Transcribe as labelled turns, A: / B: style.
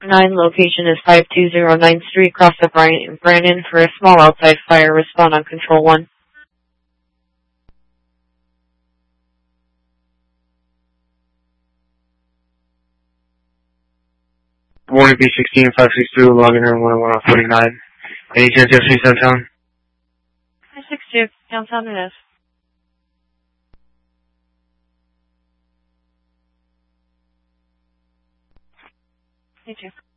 A: 9, location is 5209th Street, cross up Brandon for a small outside fire. Respond on Control 1.
B: Warning B16 562, logging in 101 Any chance you'll see downtown?
A: 562, downtown it is. Me too.